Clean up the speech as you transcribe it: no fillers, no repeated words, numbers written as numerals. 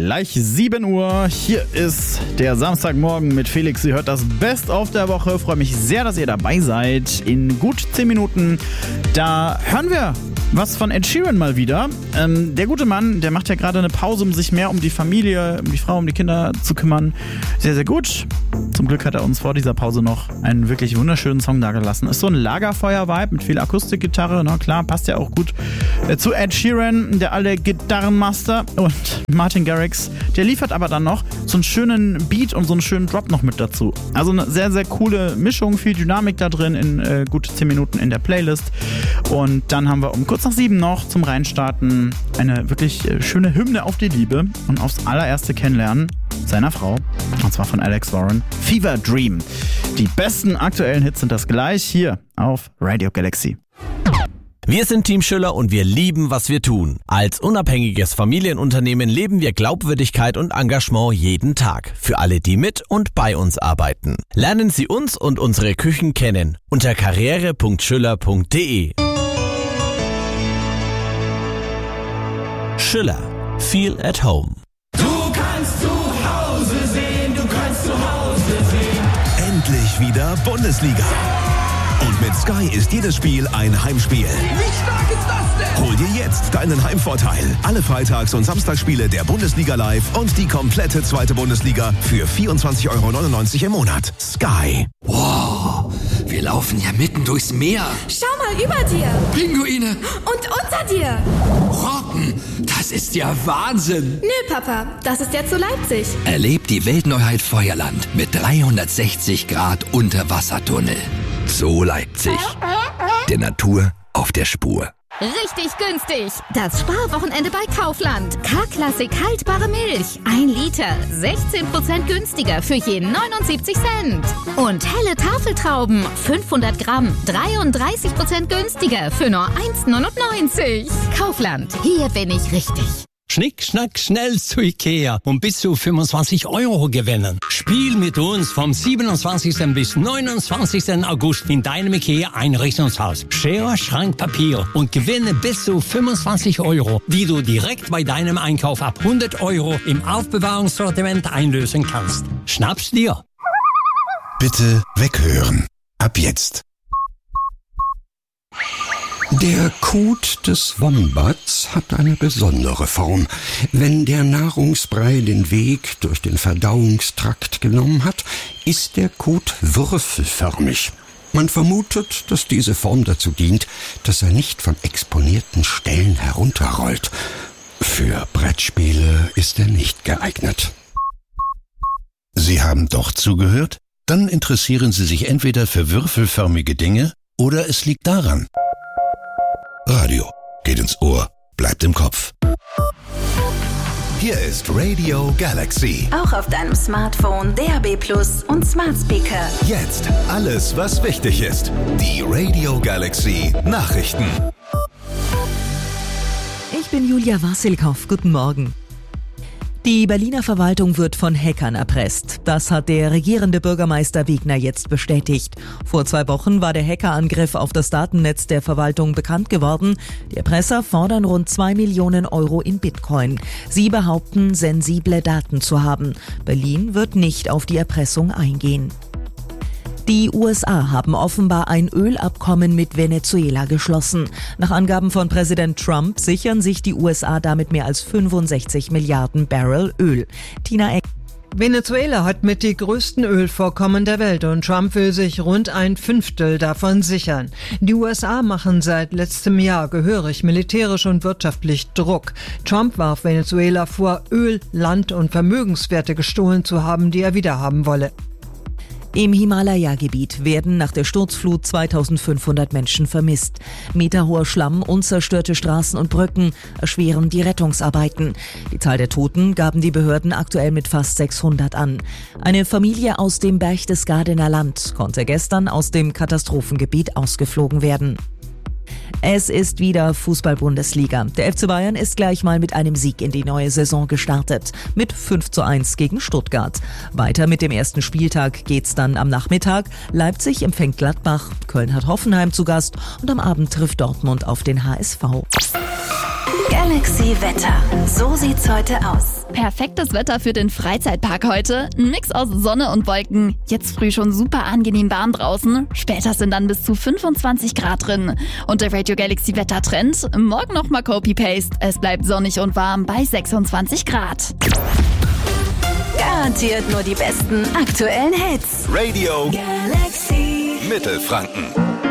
Gleich 7 Uhr. Hier ist der Samstagmorgen mit Felix. Ihr hört das Best-of der Woche. Freue mich sehr, dass ihr dabei seid. In gut 10 Minuten, da hören wir was von Ed Sheeran mal wieder. Der gute Mann, der macht ja gerade eine Pause, um sich mehr um die Familie, um die Frau, um die Kinder zu kümmern. Sehr, sehr gut. Zum Glück hat er uns vor dieser Pause noch einen wirklich wunderschönen Song dagelassen. Ist so ein Lagerfeuer-Vibe mit viel Akustikgitarre. Na klar, passt ja auch gut zu Ed Sheeran, der alle Gitarrenmaster. Und Martin Garrix, der liefert aber dann noch so einen schönen Beat und so einen schönen Drop noch mit dazu. Also eine sehr, sehr coole Mischung, viel Dynamik da drin in gut 10 Minuten in der Playlist. Und dann haben wir um kurz nach 7 noch zum Reinstarten eine wirklich schöne Hymne auf die Liebe und aufs allererste Kennenlernen seiner Frau. Und zwar von Alex Warren. Fever Dream. Die besten aktuellen Hits sind das gleich hier auf Radio Galaxy. Wir sind Team Schüller und wir lieben, was wir tun. Als unabhängiges Familienunternehmen leben wir Glaubwürdigkeit und Engagement jeden Tag. Für alle, die mit und bei uns arbeiten. Lernen Sie uns und unsere Küchen kennen unter karriere.schüller.de. Schüller. Feel at home. Du kannst zu Hause sehen, du kannst zu Hause sehen. Endlich wieder Bundesliga. Und mit Sky ist jedes Spiel ein Heimspiel. Wie stark ist das denn? Hol dir jetzt deinen Heimvorteil. Alle Freitags- und Samstagsspiele der Bundesliga live und die komplette zweite Bundesliga für 24,99 € im Monat. Sky. Wow, wir laufen ja mitten durchs Meer. Schau mal über dir. Pinguine. Und unter dir. Robben, das ist ja Wahnsinn. Nö, Papa, das ist ja zu Leipzig. Erlebt die Weltneuheit Feuerland mit 360 Grad Unterwassertunnel. So Leipzig. Der Natur auf der Spur. Richtig günstig. Das Sparwochenende bei Kaufland. K-Klassik haltbare Milch. 1 Liter. 16% günstiger für je 79 Cent. Und helle Tafeltrauben. 500 Gramm. 33% günstiger für nur 1,99. Kaufland. Hier bin ich richtig. Schnick, schnack, schnell zu Ikea und bis zu 25 € gewinnen. Spiel mit uns vom 27. bis 29. August in deinem Ikea-Einrichtungshaus. Schere, Schrank, Papier und gewinne bis zu 25 €, die du direkt bei deinem Einkauf ab 100 € im Aufbewahrungssortiment einlösen kannst. Schnapp's dir! Bitte weghören. Ab jetzt. Der Kot des Wombats hat eine besondere Form. Wenn der Nahrungsbrei den Weg durch den Verdauungstrakt genommen hat, ist der Kot würfelförmig. Man vermutet, dass diese Form dazu dient, dass er nicht von exponierten Stellen herunterrollt. Für Brettspiele ist er nicht geeignet. Sie haben doch zugehört? Dann interessieren Sie sich entweder für würfelförmige Dinge oder es liegt daran. Radio geht ins Ohr, bleibt im Kopf. Hier ist Radio Galaxy. Auch auf deinem Smartphone, DAB+ und Smart Speaker. Jetzt alles, was wichtig ist. Die Radio Galaxy Nachrichten. Ich bin Julia Wassilkow. Guten Morgen. Die Berliner Verwaltung wird von Hackern erpresst. Das hat der regierende Bürgermeister Wegner jetzt bestätigt. Vor 2 Wochen war der Hackerangriff auf das Datennetz der Verwaltung bekannt geworden. Die Erpresser fordern rund 2 Millionen € in Bitcoin. Sie behaupten, sensible Daten zu haben. Berlin wird nicht auf die Erpressung eingehen. Die USA haben offenbar ein Ölabkommen mit Venezuela geschlossen. Nach Angaben von Präsident Trump sichern sich die USA damit mehr als 65 Milliarden Barrel Öl. Tina Eck. Venezuela hat mit die größten Ölvorkommen der Welt und Trump will sich rund 1/5 davon sichern. Die USA machen seit letztem Jahr gehörig militärisch und wirtschaftlich Druck. Trump warf Venezuela vor, Öl, Land und Vermögenswerte gestohlen zu haben, die er wiederhaben wolle. Im Himalaya-Gebiet werden nach der Sturzflut 2500 Menschen vermisst. Meterhoher Schlamm und zerstörte Straßen und Brücken erschweren die Rettungsarbeiten. Die Zahl der Toten gaben die Behörden aktuell mit fast 600 an. Eine Familie aus dem Berchtesgadener Land konnte gestern aus dem Katastrophengebiet ausgeflogen werden. Es ist wieder Fußball-Bundesliga. Der FC Bayern ist gleich mal mit einem Sieg in die neue Saison gestartet. Mit 5:1 gegen Stuttgart. Weiter mit dem ersten Spieltag geht's dann am Nachmittag. Leipzig empfängt Gladbach, Köln hat Hoffenheim zu Gast und am Abend trifft Dortmund auf den HSV. Galaxy Wetter. So sieht's heute aus. Perfektes Wetter für den Freizeitpark heute. Ein Mix aus Sonne und Wolken. Jetzt früh schon super angenehm warm draußen. Später sind dann bis zu 25 Grad drin. Und der Radio Galaxy Wettertrend. Morgen nochmal Copy-Paste. Es bleibt sonnig und warm bei 26 Grad. Garantiert nur die besten aktuellen Hits. Radio Galaxy Mittelfranken.